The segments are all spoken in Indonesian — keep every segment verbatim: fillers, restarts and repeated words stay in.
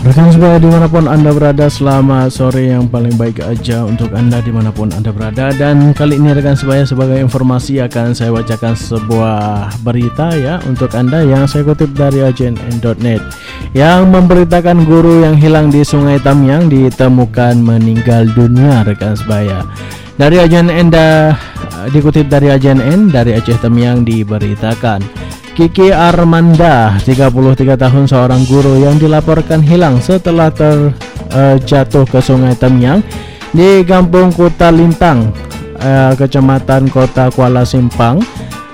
Rekan sebaya dimanapun Anda berada, selamat sore yang paling baik aja untuk Anda dimanapun Anda berada. Dan kali ini rekan sebaya, sebagai informasi akan saya bacakan sebuah berita ya untuk Anda yang saya kutip dari a j n n dot net, yang memberitakan guru yang hilang di Sungai Tamyang ditemukan meninggal dunia rekan sebaya. Dari a j n n dah dikutip dari a j n n dari Aceh Tamyang diberitakan Kiki Armanda, tiga puluh tiga tahun, seorang guru yang dilaporkan hilang setelah terjatuh uh, ke Sungai Tamyang di Kampung Kuta Lintang, uh, Kecamatan Kota Kuala Simpang,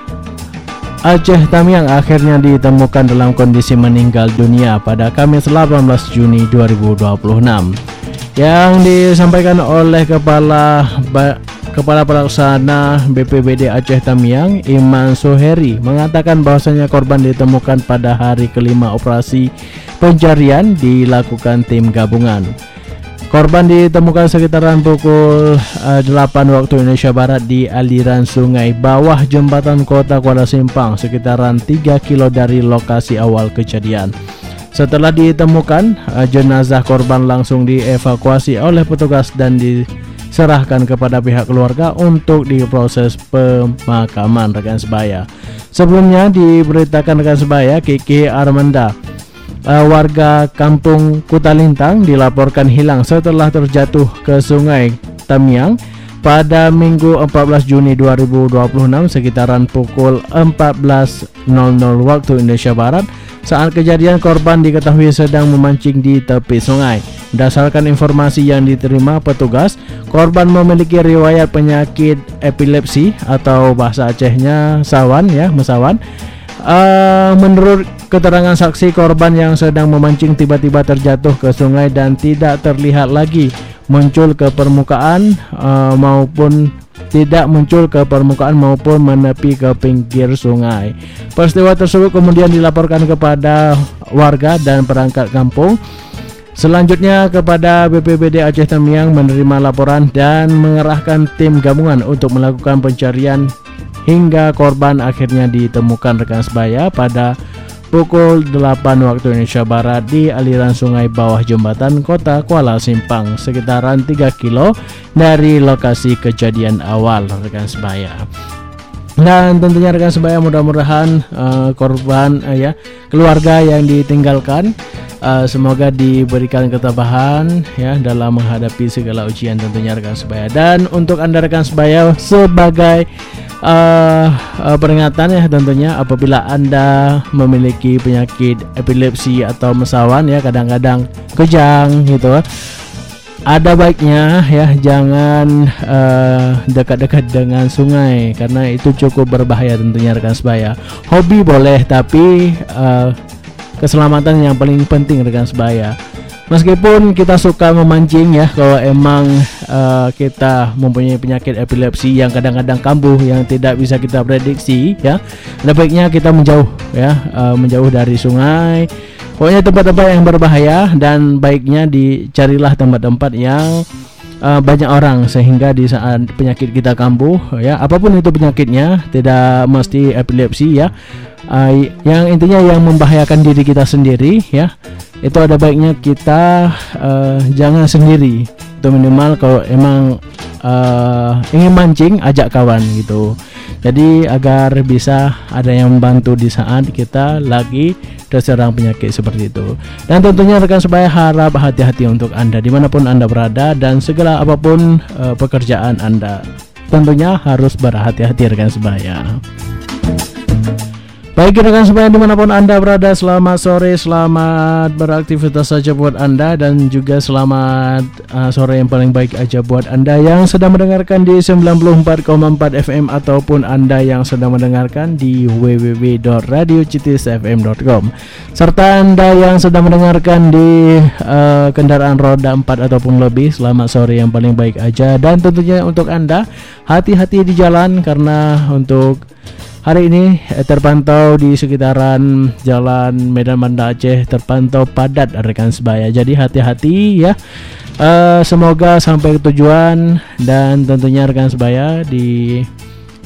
Aceh Tamyang, akhirnya ditemukan dalam kondisi meninggal dunia pada Kamis delapan belas Juni dua ribu dua puluh enam. Yang disampaikan oleh Kepala ba- Kepala Pelaksana B P B D Aceh Tamyang, Iman Suheri, mengatakan bahwasanya korban ditemukan pada hari kelima operasi pencarian dilakukan tim gabungan. Korban ditemukan sekitaran pukul uh, delapan waktu Indonesia Barat di aliran sungai bawah jembatan Kota Kuala Simpang, sekitaran tiga kilo dari lokasi awal kejadian. Setelah ditemukan, uh, jenazah korban langsung dievakuasi oleh petugas dan diserahkan kepada pihak keluarga untuk diproses pemakaman rekan sebaya. Sebelumnya diberitakan rekan sebaya, Kiki Armanda, uh, warga Kampung Kuta Lintang, dilaporkan hilang setelah terjatuh ke Sungai Tamyang pada Minggu empat belas Juni dua ribu dua puluh enam sekitaran pukul empat belas waktu Indonesia Barat. Saat kejadian, korban diketahui sedang memancing di tepi sungai. Berdasarkan informasi yang diterima petugas, korban memiliki riwayat penyakit epilepsi atau bahasa Acehnya sawan ya, mesawan. Uh, menurut keterangan saksi, korban yang sedang memancing tiba-tiba terjatuh ke sungai dan tidak terlihat lagi muncul ke permukaan uh, maupun tidak muncul ke permukaan maupun menepi ke pinggir sungai. Peristiwa tersebut kemudian dilaporkan kepada warga dan perangkat kampung. Selanjutnya kepada B P B D Aceh Tamyang menerima laporan dan mengerahkan tim gabungan untuk melakukan pencarian hingga korban akhirnya ditemukan rekan sebaya pada pukul delapan waktu Indonesia Barat di aliran sungai bawah jembatan Kota Kuala Simpang, sekitaran tiga kilo dari lokasi kejadian awal rekan sebaya. Dan tentunya rekan sebaya, mudah-mudahan uh, korban uh, ya keluarga yang ditinggalkan uh, semoga diberikan ketabahan ya dalam menghadapi segala ujian tentunya rekan sebaya. Dan untuk Anda rekan sebaya, sebagai Uh, uh, peringatan ya tentunya, apabila Anda memiliki penyakit epilepsi atau mesawan ya, kadang-kadang kejang gitu, ada baiknya ya jangan uh, dekat-dekat dengan sungai karena itu cukup berbahaya tentunya rekan sebaya. Hobi boleh, tapi uh, keselamatan yang paling penting rekan sebaya. Meskipun kita suka memancing ya, kalau emang uh, kita mempunyai penyakit epilepsi yang kadang-kadang kambuh yang tidak bisa kita prediksi ya, ada baiknya kita menjauh ya, uh, menjauh dari sungai. Pokoknya tempat-tempat yang berbahaya, dan baiknya dicarilah tempat-tempat yang uh, banyak orang, sehingga di saat penyakit kita kambuh ya, apapun itu penyakitnya, tidak mesti epilepsi ya, uh, yang intinya yang membahayakan diri kita sendiri ya, itu ada baiknya kita uh, jangan sendiri. Itu minimal kalau emang uh, ingin mancing, ajak kawan gitu. Jadi agar bisa ada yang membantu di saat kita lagi terserang penyakit seperti itu. Dan tentunya rekan sebaya, harap hati-hati untuk Anda dimanapun Anda berada, dan segala apapun uh, pekerjaan Anda, tentunya harus berhati-hati rekan sebaya. Baik rekan sebaya dimanapun Anda berada, selamat sore, selamat beraktivitas saja buat Anda, dan juga selamat uh, sore yang paling baik aja buat Anda yang sedang mendengarkan di sembilan puluh empat koma empat F M, ataupun Anda yang sedang mendengarkan di w w w dot radio citis f m dot com, serta Anda yang sedang mendengarkan di uh, kendaraan roda empat ataupun lebih. Selamat sore yang paling baik aja, dan tentunya untuk Anda hati-hati di jalan, karena untuk hari ini eh, terpantau di sekitaran Jalan Medan Banda Aceh terpantau padat rekan sebaya. Jadi hati-hati ya. Uh, semoga sampai ke tujuan, dan tentunya rekan sebaya di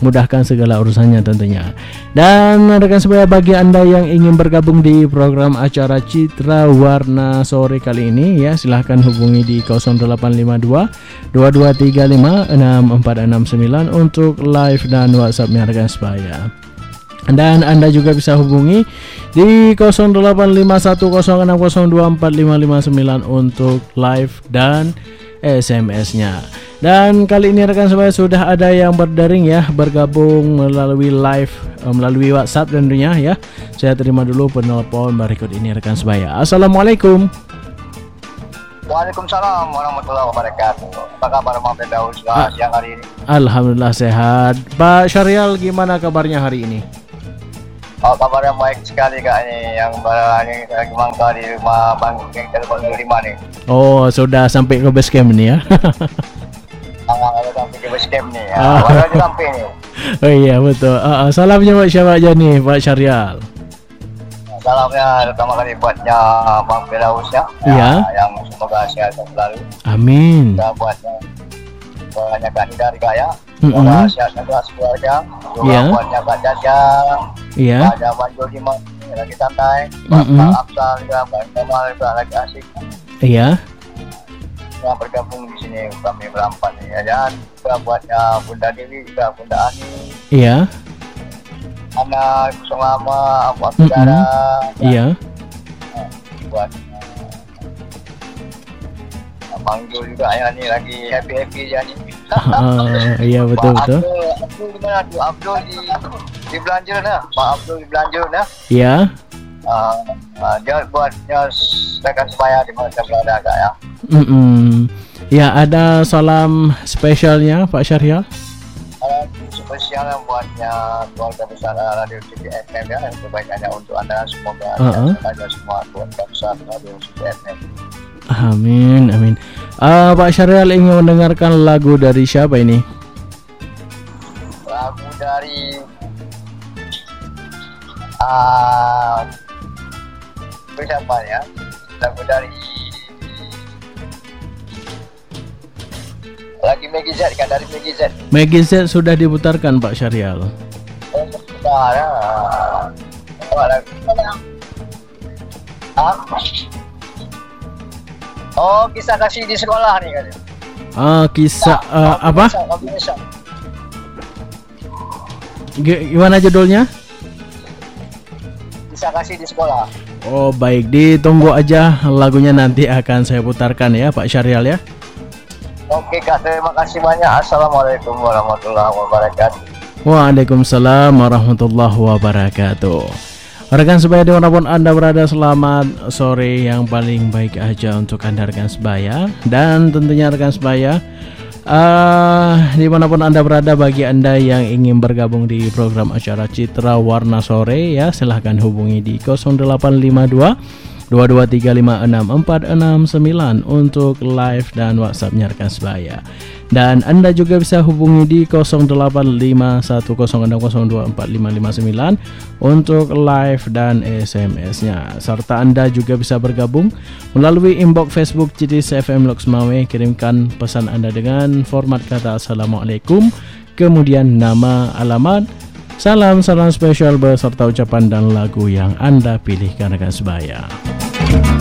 mudahkan segala urusannya tentunya. Dan rekan sebaya, bagi Anda yang ingin bergabung di program acara Citra Warna sore kali ini ya, silahkan hubungi di nol delapan lima dua dua dua tiga lima enam empat enam sembilan untuk live dan WhatsApp-nya rekan sebaya. Dan Anda juga bisa hubungi di nol delapan lima satu nol enam nol dua empat lima lima sembilan untuk live dan S M S-nya. Dan kali ini rekan sebaya sudah ada yang berdaring ya, bergabung melalui live melalui WhatsApp tentunya ya. Saya terima dulu penelpon berikut ini rekan sebaya. Assalamualaikum. Waalaikumsalam warahmatullahi wabarakatuh. Apa kabar Bang Firdaus ah. siang hari ini? Alhamdulillah sehat. Pak Syarial, gimana kabarnya hari ini? Oh, kabarnya baik sekali Kak, ini yang baru ini lagi mangkal di rumah Bang yang telepon lima nih. Oh, sudah sampai ke base camp nih ya. Ah, sampai ke base camp nih. Ah, baru aja sampai nih. Oh iya betul. Uh, uh, salamnya buat siapa aja nih Pak Syarial? Salamnya pertama kali buatnya Bang Firdaus ya. Iya. Ya, yang semoga sehat selalu. Amin. Dan buatnya banyak Kak Nidar Kak ya. Mm-hmm. Semoga sehat keluarga. Juga yeah. buatnya Kak Caca. Iya. Yeah. Ada Bang Jody lagi santai. Pak mm-hmm. Absal juga, Bang Kemal juga lagi asik. Iya. Yang bergabung di sini kami berempat nih ya. Dan juga buatnya Bunda Dewi juga, Bunda Ani. Iya. Anak Kusuma, Abu Abdara. Mm-hmm. Iya. Buat Bang Jo juga ya nih lagi happy-happy aja nih. Uh, iya betul betul. Abdul, Abdul gimana tuh? Abdul di di belanja nah. Pak Abdul di belanja nah. Iya. Uh, uh, dia buatnya rekan supaya di mana berada Kak ya. Mm-mm. Ya, ada salam spesialnya Pak Syarial. Salam spesial yang buatnya keluarga besar Radio C T F M ya, yang terbaiknya untuk Anda, semoga uh-uh. ada semua keluarga besar Radio C T F M. Amin, amin. Uh, Pak Syarial ingin mendengarkan lagu dari siapa ini? Lagu dari uh, siapa ya? Lagu dari lagi Maggie Z kan, dari Maggie Z. Maggie Z sudah diputarkan Pak Syarial. Oh, sudah ya. Oh, lagu. Ah? Oh, kisah kasih di sekolah nih kan. Ah, kisah nah, uh, apa? Bisa, G- gimana judulnya? Kisah kasih di sekolah. Oh, baik, ditunggu aja lagunya, nanti akan saya putarkan ya Pak Syarial ya. Oke Kak, terima kasih banyak. Assalamualaikum warahmatullahi wabarakatuh. Waalaikumsalam warahmatullahi wabarakatuh. Rekan sebaya dimanapun Anda berada, selamat sore yang paling baik aja untuk Anda rekan sebaya. Dan tentunya rekan sebaya, uh, dimanapun Anda berada, bagi Anda yang ingin bergabung di program acara Citra Warna Sore ya, silahkan hubungi di nol delapan lima dua dua dua tiga lima enam empat enam sembilan untuk live dan WhatsApp-nya rekan sebaya. Dan Anda juga bisa hubungi di nol delapan lima satu nol enam nol dua empat lima lima sembilan untuk live dan S M S-nya. Serta Anda juga bisa bergabung melalui inbox Facebook C T S F M Loksmawe. Kirimkan pesan Anda dengan format kata Assalamualaikum, kemudian nama, alamat, salam-salam spesial beserta ucapan dan lagu yang Anda pilihkan rekan sebaya.